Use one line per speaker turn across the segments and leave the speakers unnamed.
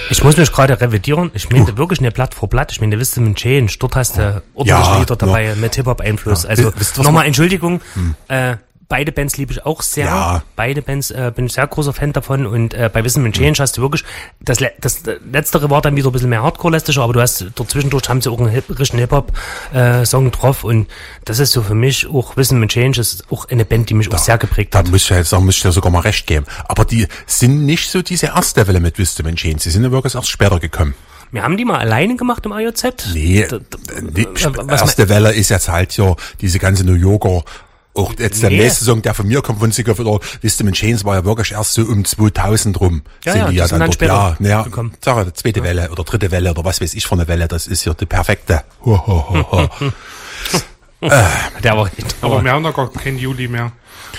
Ich muss mich gerade revidieren. Ich meine wirklich eine Blatt vor Blatt. Ich meine, Wisdom and Change. Dort hast du ordentliche Lieder dabei mit Hip-Hop-Einfluss. Ja. Also nochmal Entschuldigung. Beide Bands liebe ich auch sehr. Ja. Beide Bands bin ich sehr großer Fan davon. Und bei Wisdom and Change hast du wirklich, das Letztere war dann wieder ein bisschen mehr Hardcore-lästiger, aber du hast dort zwischendurch haben sie auch einen richtigen Hip-Hop-Song drauf. Und das ist so für mich auch, Wisdom and Change ist auch eine Band, die mich auch sehr geprägt hat.
Da muss ich dir sogar mal recht geben. Aber die sind nicht so diese erste Welle mit Wisdom and Change. Sie sind ja wirklich erst später gekommen.
Wir haben die mal alleine gemacht im IOZ?
Nee, erste Welle ist jetzt halt ja diese ganze New Yorker. Auch jetzt der nächste Song, der von mir kommt, von Sigur oder Wisdom and Change, war ja wirklich erst so um 2000 rum.
Ja,
die ja dann dort,
später
gekommen. Sag, zweite Welle oder dritte Welle oder was weiß ich für eine Welle, das ist ja die perfekte.
Aber wir haben doch gar keinen Juli mehr.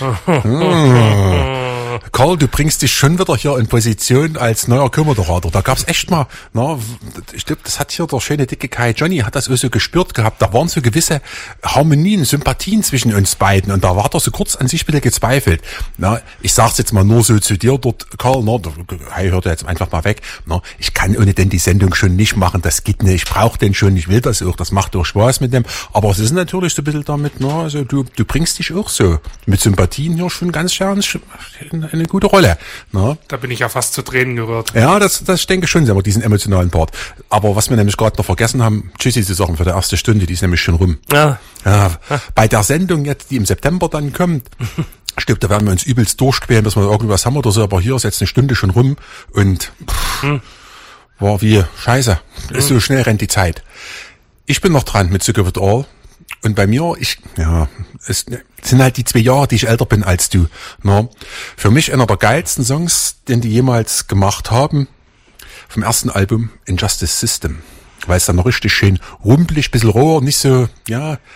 Karl, du bringst dich schon wieder hier in Position als neuer Co-Moderator. Da gab's echt mal, ich glaube, das hat hier der schöne dicke Kai Johnny, hat das auch so gespürt gehabt. Da waren so gewisse Harmonien, Sympathien zwischen uns beiden. Und da war er so kurz an sich wieder gezweifelt. Ich sag's jetzt mal nur so zu dir dort, Karl, hört jetzt einfach mal weg. Ich kann ohne denn die Sendung schon nicht machen. Das geht nicht. Ich brauche den schon. Ich will das auch. Das macht auch Spaß mit dem. Aber es ist natürlich so ein bisschen damit, also du bringst dich auch so mit Sympathien hier schon ganz schön eine gute Rolle.
Da bin ich ja fast zu Tränen gerührt.
Ja, das denke ich schon, aber diesen emotionalen Part. Aber was wir nämlich gerade noch vergessen haben, tschüssi zu sagen für die erste Stunde, die ist nämlich schon rum. Ja. Bei der Sendung jetzt, die im September dann kommt, ich glaube, da werden wir uns übelst durchquälen, dass wir irgendwas haben oder so, aber hier ist jetzt eine Stunde schon rum und war wie scheiße. So schnell rennt die Zeit. Ich bin noch dran mit Sigur With All. Und bei mir, es sind halt die 2 Jahre, die ich älter bin als du. Für mich einer der geilsten Songs, den die jemals gemacht haben, vom ersten Album Injustice System. Weil es dann noch richtig schön rumpelig, bisschen roher, nicht so,